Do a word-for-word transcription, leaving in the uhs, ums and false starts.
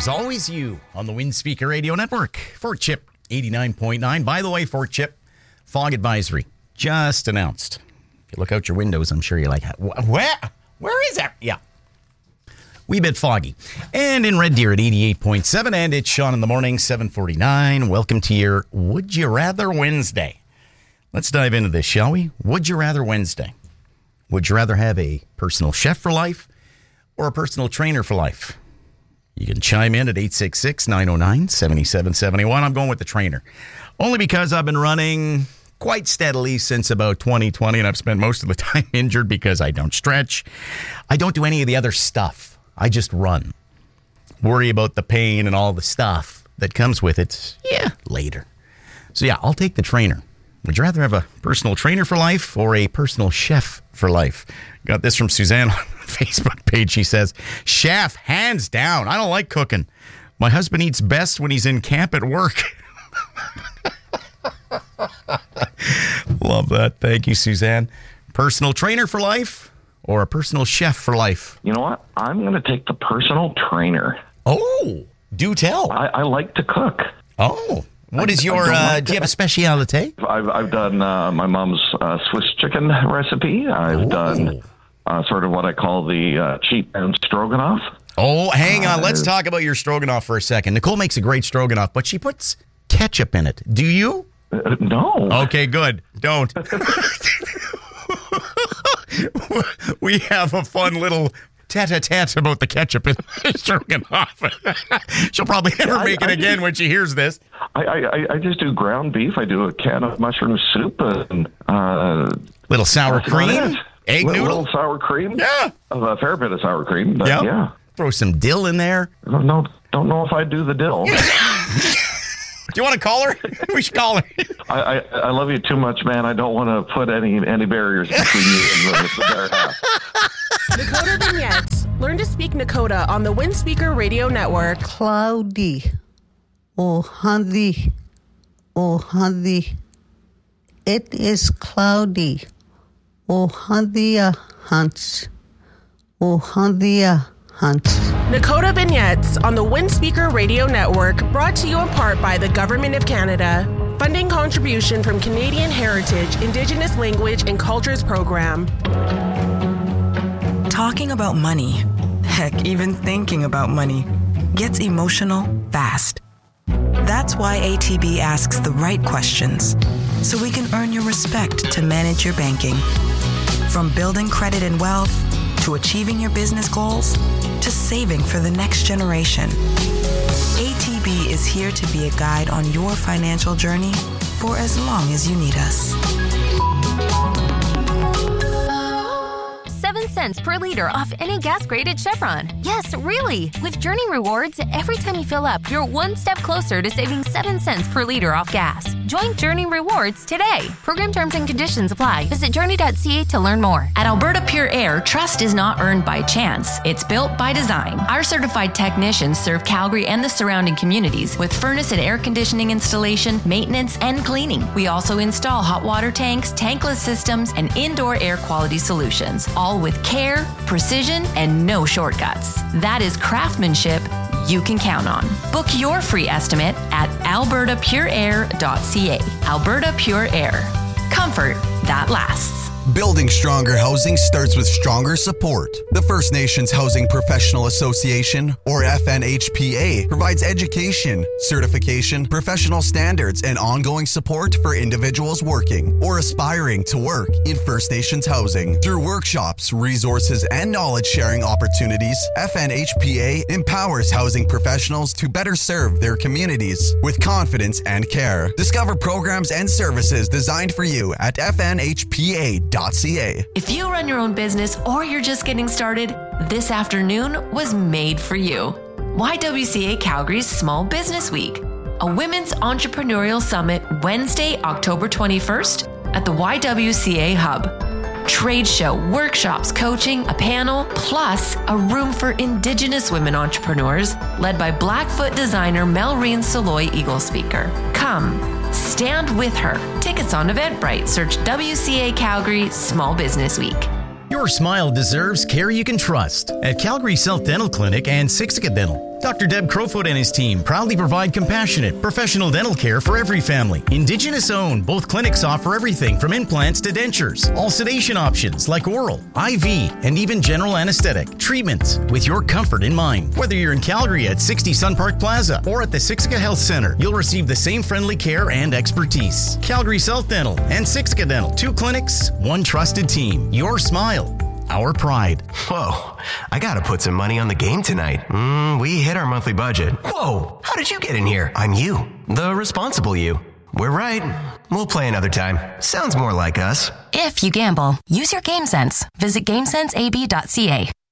There's always you on the Windspeaker Radio Network. Fort Chip eighty-nine point nine. By the way, Fort Chip, fog advisory just announced. If you look out your windows, I'm sure you're like, where? Where is that? Yeah. Wee bit foggy. And in Red Deer at eighty-eight point seven, and it's Sean in the morning, seven forty-nine. Welcome to your Would You Rather Wednesday. Let's dive into this, shall we? Would you rather Wednesday? Would you rather have a personal chef for life or a personal trainer for life? You can chime in at eight six six, nine oh nine, seven seven seven one. I'm going with the trainer. Only because I've been running quite steadily since about twenty twenty, and I've spent most of the time injured because I don't stretch. I don't do any of the other stuff. I just run. Worry about the pain and all the stuff that comes with it, yeah, later. So yeah, I'll take the trainer. Would you rather have a personal trainer for life or a personal chef for life? Got this from Suzanne on the Facebook page. She says, chef, hands down. I don't like cooking. My husband eats best when he's in camp at work. Love that. Thank you, Suzanne. Personal trainer for life or a personal chef for life? You know what? I'm going to take the personal trainer. Oh, do tell. I, I like to cook. Oh, what is your, uh, like do you have a speciality? I've, I've done uh, my mom's uh, Swiss chicken recipe. I've Ooh. done uh, sort of what I call the uh, cheap and stroganoff. Oh, hang on. Uh, Let's talk about your stroganoff for a second. Nicole makes a great stroganoff, but she puts ketchup in it. Do you? Uh, no. Okay, good. Don't. We have a fun little tete-a-tete about the ketchup in the stroganoff. She'll probably never make I, I it again just, when she hears this. I, I, I just do ground beef. I do a can of mushroom soup and uh, little sour cream, egg little, noodle, little sour cream. Yeah, a fair bit of sour cream. But yep. Yeah, throw some dill in there. I don't know. Don't know if I do the dill. Do you want to call her? We should call her. I, I, I love you too much, man. I don't want to put any any barriers between you and the, the better half. Nakota Vignettes. Learn to speak Nakota on the Windspeaker Radio Network. Cloudy. Oh, honey. Oh, honey. It is cloudy. Oh, honey, hunts. Oh, honey, hunts. Nakota Vignettes on the Windspeaker Radio Network, brought to you in part by the Government of Canada. Funding contribution from Canadian Heritage, Indigenous Language and Cultures Program. Talking about money, heck, even thinking about money, gets emotional fast. That's why A T B asks the right questions, so we can earn your respect to manage your banking. From building credit and wealth, to achieving your business goals, to saving for the next generation. A T B is here to be a guide on your financial journey for as long as you need us. Seven cents per liter off any gas-graded Chevron. Yes, really. With Journey Rewards, every time you fill up, you're one step closer to saving seven cents per liter off gas. Join Journey Rewards today. Program terms and conditions apply. Visit journey dot c a to learn more. At Alberta Pure Air, trust is not earned by chance. It's built by design. Our certified technicians serve Calgary and the surrounding communities with furnace and air conditioning installation, maintenance, and cleaning. We also install hot water tanks, tankless systems, and indoor air quality solutions, all with care, precision, and no shortcuts. That is craftsmanship you can count on. Book your free estimate at alberta pure air dot c a. Alberta Pure Air. Comfort that lasts. Building stronger housing starts with stronger support. The First Nations Housing Professional Association, or F N H P A, provides education, certification, professional standards, and ongoing support for individuals working or aspiring to work in First Nations housing. Through workshops, resources, and knowledge-sharing opportunities, F N H P A empowers housing professionals to better serve their communities with confidence and care. Discover programs and services designed for you at f n h p a dot c a. If you run your own business or you're just getting started, this afternoon was made for you. Y W C A Calgary's Small Business Week, a women's entrepreneurial summit Wednesday, October twenty-first at the Y W C A Hub. Trade show, workshops, coaching, a panel, plus a room for Indigenous women entrepreneurs led by Blackfoot designer Melreen Saloy Eagle Speaker. Come, stand with her. Tickets on Eventbrite. Search W C A Calgary Small Business Week. Your smile deserves care you can trust at Calgary South Dental Clinic and Sixica Dental. Doctor Deb Crowfoot and his team proudly provide compassionate, professional dental care for every family. Indigenous owned, both clinics offer everything from implants to dentures. All sedation options like oral, I V, and even general anesthetic. Treatments with your comfort in mind. Whether you're in Calgary at sixty Sun Park Plaza or at the Siksika Health Centre, you'll receive the same friendly care and expertise. Calgary South Dental and Siksika Dental. Two clinics, one trusted team. Your smile, our pride. Whoa, I gotta put some money on the game tonight. Mm, we hit our monthly budget. Whoa, how did you get in here? I'm you, the responsible you. We're right. We'll play another time. Sounds more like us. If you gamble, use your game sense. Visit gamesense a b dot c a.